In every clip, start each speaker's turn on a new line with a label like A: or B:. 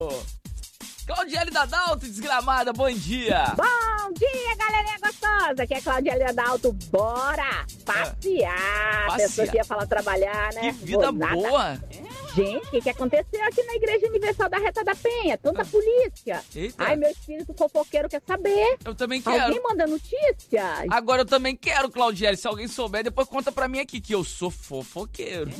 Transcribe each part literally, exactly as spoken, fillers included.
A: Claudiele Dadalto, desgramada, bom dia.
B: Bom dia, galerinha gostosa. Aqui é Claudiele Dadalto. Bora passear.
A: Passear.
B: Pessoa que ia falar trabalhar, né?
A: Que vida
B: Vou nada.
A: boa.
B: Gente, o que, que aconteceu aqui na Igreja Universal da Reta da Penha? Tanta polícia.
A: Eita.
B: Ai, meu espírito fofoqueiro quer saber.
A: Eu também quero.
B: Alguém manda notícia?
A: Agora eu também quero, Claudiele. Se alguém souber, depois conta pra mim aqui, que eu sou fofoqueiro.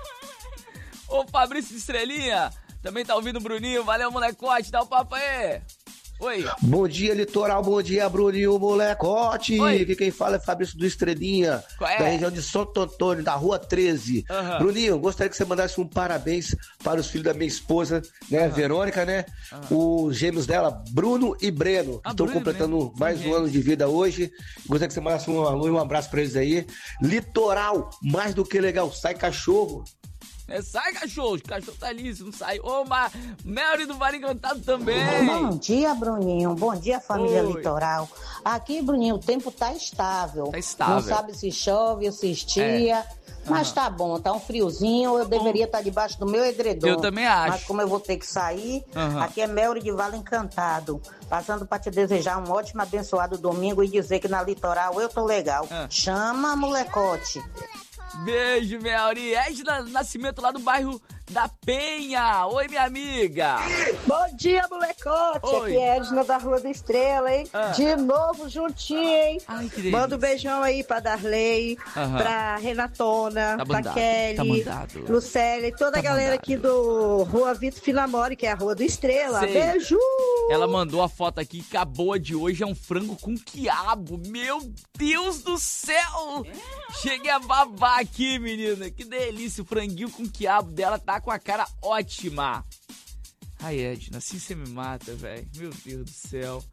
A: Ô, Fabrício de Estrelinha, também tá ouvindo o Bruninho. Valeu, molecote, dá o papo aí. Oi.
C: Bom dia, Litoral, bom dia, Bruninho, molecote.
A: Oi.
C: Aqui quem fala é Fabrício do Estrelinha,
A: Qual é?
C: da região de Santo Antônio, da Rua treze.
A: Aham.
C: Bruninho, gostaria que você mandasse um parabéns para os filhos da minha esposa, né, Verônica, né? Os gêmeos dela, Bruno e Breno, que
A: Ah,
C: estão
A: Bruno e
C: completando
A: Breno.
C: mais
A: Sim,
C: um ano de vida hoje. Gostaria que você mandasse um alô e um abraço para eles aí. Litoral, mais do que legal, sai cachorro.
A: É, sai, cachorro. O cachorro tá ali, se não sai. Ô, Ma... Mary do Vale Encantado também.
D: Bom dia, Bruninho. Bom dia, família
A: Oi.
D: Litoral. Aqui, Bruninho, o tempo tá estável.
A: Tá estável.
D: Não sabe se chove ou se estia. Mas
A: Aham.
D: tá bom, tá um friozinho. Eu deveria estar debaixo do meu edredom.
A: Eu também acho.
D: Mas como eu vou ter que sair,
A: Aham.
D: aqui é Melry de Vale Encantado. Passando para te desejar um ótimo, abençoado domingo e dizer que na Litoral eu tô legal.
A: Ah.
D: Chama, molecote.
A: Beijo, Melry. Edna Nascimento lá do bairro da Penha. Oi, minha amiga.
E: Bom dia, molecote.
A: Oi.
E: Aqui é Edna da Rua da Estrela, hein?
A: Ah.
E: De novo juntinho, hein?
A: Ai, que delícia.
E: Manda um beijão aí pra Darley,
A: Aham.
E: pra Renatona,
A: Tá
E: pra
A: mandado,
E: Kelly,
A: tá mandado.
E: Lucélia, toda
A: Tá
E: a galera
A: mandado.
E: aqui do Rua Vitor Finamori, que é a Rua do Estrela.
A: Sei.
E: Beijo!
A: Ela mandou a foto aqui que a boa de hoje é um frango com quiabo. Meu Deus do céu! Cheguei a babar aqui, menina. Que delícia. O franguinho com quiabo dela tá com a cara ótima. Ai, Edna, assim você me mata, velho. Meu Deus do céu.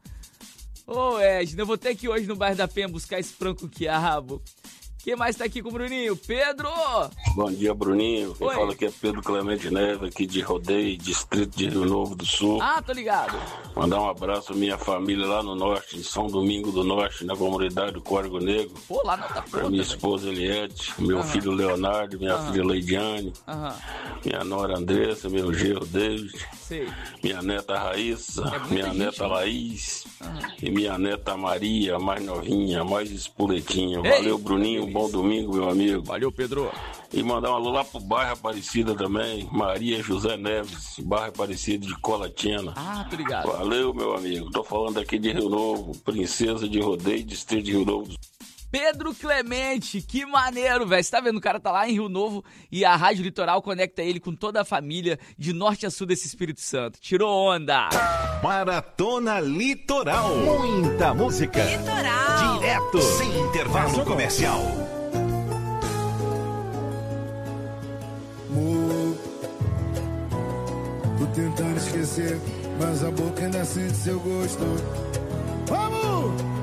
A: Ô, Edna, eu vou ter que ir hoje no bairro da Penha buscar esse frango com quiabo. Quem mais tá aqui com o Bruninho? Pedro!
F: Bom dia, Bruninho. Quem
A: Oi.
F: fala aqui é Pedro Clemente Neves, aqui de Rodeio, distrito de Rio Novo do Sul.
A: Ah, tô ligado.
F: Mandar um abraço à minha família lá no Norte, em São Domingo do Norte, na comunidade do Córrego Negro.
A: Pô, lá não tá
F: Pra
A: pronta,
F: minha
A: velho.
F: esposa Eliette, meu
A: Aham.
F: filho Leonardo, minha
A: Aham.
F: filha Leidiane,
A: Aham,
F: minha nora Andressa, meu genro David,
A: sei.
F: minha neta Raíssa,
A: É muita
F: minha
A: gente,
F: neta
A: né?
F: Laís
A: Aham.
F: e minha neta Maria, a mais novinha, a mais espoletinha.
A: Ei,
F: Valeu, Bruninho,
A: que
F: bom
A: delícia.
F: domingo, meu amigo.
A: Valeu, Pedro.
F: E mandar um alô lá pro bairro Aparecida também, Maria José Neves, bairro Aparecido de Colatina.
A: Ah, tô ligado.
F: Valeu, meu amigo. Tô falando aqui de Rio Novo, Princesa de Rodeio, distrito de Rio Novo.
A: Pedro Clemente, que maneiro, velho. Você tá vendo? O cara tá lá em Rio Novo e a Rádio Litoral conecta ele com toda a família de norte a sul desse Espírito Santo. Tirou onda.
G: Maratona Litoral. Muita música.
H: Litoral.
G: Direto. Sem intervalo comercial.
I: Amor, tô tentando esquecer, mas a boca ainda sente seu gosto. Vamos!